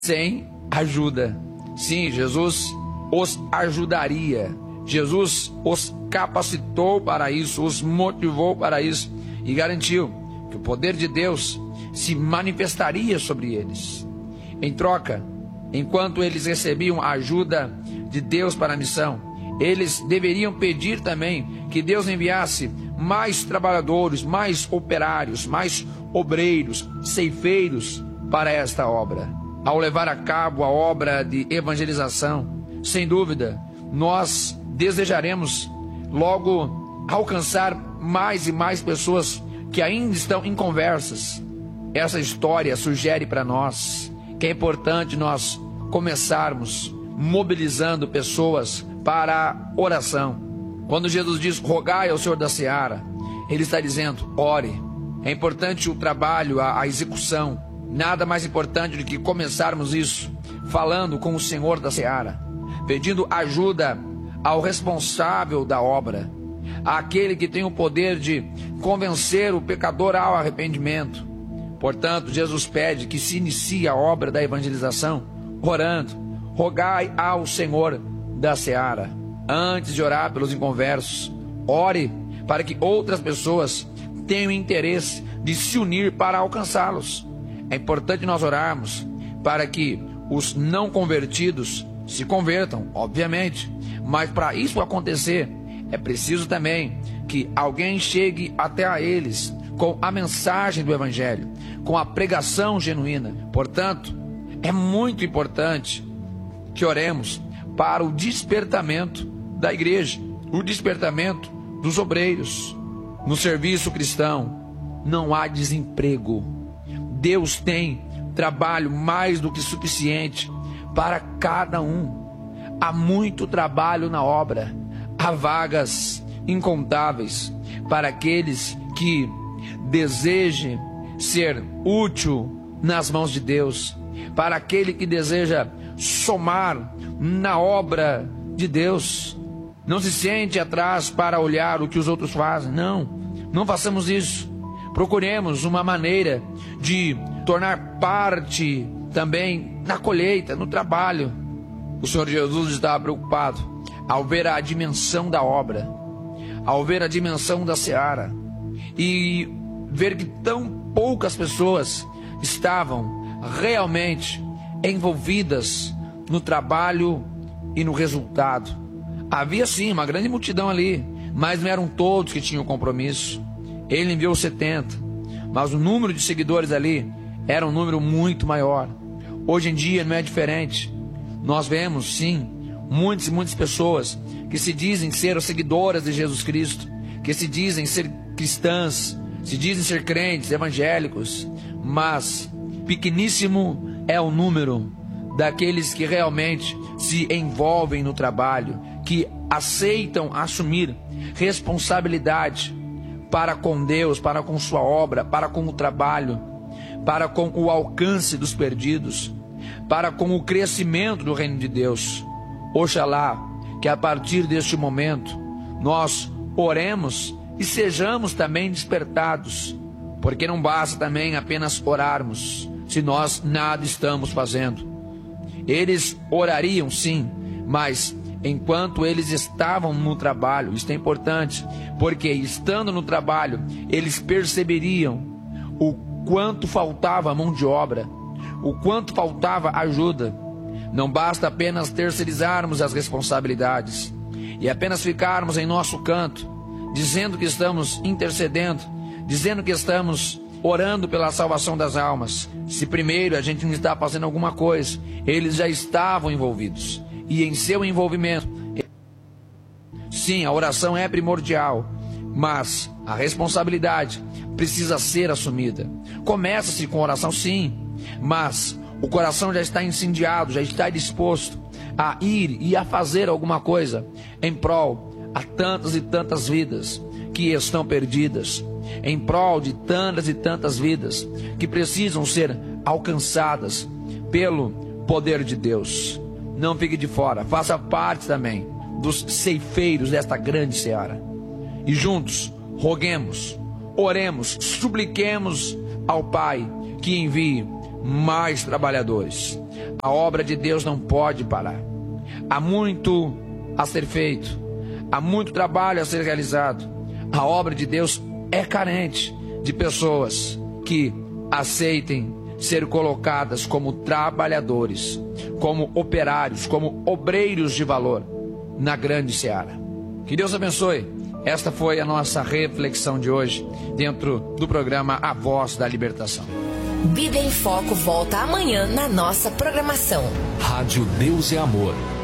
sem ajuda. Sim, Jesus os ajudaria. Jesus os capacitou para isso, os motivou para isso e garantiu que o poder de Deus se manifestaria sobre eles. Em troca, enquanto eles recebiam a ajuda de Deus para a missão, eles deveriam pedir também que Deus enviasse mais trabalhadores, mais operários, mais obreiros, ceifeiros para esta obra. Ao levar a cabo a obra de evangelização, sem dúvida, nós desejaremos logo alcançar mais e mais pessoas que ainda estão inconversas. Essa história sugere para nós que é importante nós começarmos mobilizando pessoas para a oração. Quando Jesus diz, rogai ao Senhor da Seara, Ele está dizendo, ore. É importante o trabalho, a execução. Nada mais importante do que começarmos isso falando com o Senhor da Seara, pedindo ajuda ao responsável da obra, àquele que tem o poder de convencer o pecador ao arrependimento. Portanto, Jesus pede que se inicie a obra da evangelização orando, rogai ao Senhor da Seara. Antes de orar pelos inconversos, ore para que outras pessoas tenham interesse de se unir para alcançá-los. É importante nós orarmos para que os não convertidos se convertam, obviamente, mas para isso acontecer, é preciso também que alguém chegue até a eles com a mensagem do Evangelho, com a pregação genuína. Portanto, é muito importante que oremos para o despertamento da igreja, o despertamento dos obreiros. No serviço cristão não há desemprego. Deus tem trabalho mais do que suficiente para cada um. Há muito trabalho na obra, há vagas incontáveis para aqueles que desejem ser útil nas mãos de Deus, para aquele que deseja somar na obra de Deus. Não se sente atrás para olhar o que os outros fazem. Não façamos isso. Procuremos uma maneira de tornar parte também na colheita, no trabalho. O Senhor Jesus estava preocupado ao ver a dimensão da obra, ao ver a dimensão da seara e ver que tão poucas pessoas estavam realmente envolvidas no trabalho e no resultado. Havia sim uma grande multidão ali, mas não eram todos que tinham compromisso. Ele enviou 70, mas o número de seguidores ali era um número muito maior. Hoje em dia não é diferente. Nós vemos sim muitas e muitas pessoas que se dizem ser seguidoras de Jesus Cristo, que se dizem ser cristãs, se dizem ser crentes, evangélicos, mas pequeníssimo é o número daqueles que realmente se envolvem no trabalho, que aceitam assumir responsabilidade para com Deus, para com sua obra, para com o trabalho, para com o alcance dos perdidos, para com o crescimento do reino de Deus. Oxalá que a partir deste momento nós oremos e sejamos também despertados, porque não basta também apenas orarmos se nós nada estamos fazendo. Eles orariam sim, mas enquanto eles estavam no trabalho, isso é importante, porque estando no trabalho, eles perceberiam o quanto faltava mão de obra, o quanto faltava ajuda. Não basta apenas terceirizarmos as responsabilidades e apenas ficarmos em nosso canto, dizendo que estamos intercedendo, dizendo que estamos orando pela salvação das almas. Se primeiro a gente não está fazendo alguma coisa, eles já estavam envolvidos. E em seu envolvimento, sim, a oração é primordial, mas a responsabilidade precisa ser assumida. Começa-se com oração, sim, mas o coração já está incendiado, já está disposto a ir e a fazer alguma coisa em prol a tantas e tantas vidas que estão perdidas, em prol de tantas e tantas vidas que precisam ser alcançadas pelo poder de Deus. Não fique de fora, faça parte também dos ceifeiros desta grande seara. E juntos, roguemos, oremos, supliquemos ao Pai que envie mais trabalhadores. A obra de Deus não pode parar. Há muito a ser feito, há muito trabalho a ser realizado. A obra de Deus é carente de pessoas que aceitem ser colocadas como trabalhadores, como operários, como obreiros de valor na grande seara. Que Deus abençoe. Esta foi a nossa reflexão de hoje dentro do programa A Voz da Libertação. Bíblia em Foco volta amanhã na nossa programação. Rádio Deus é Amor.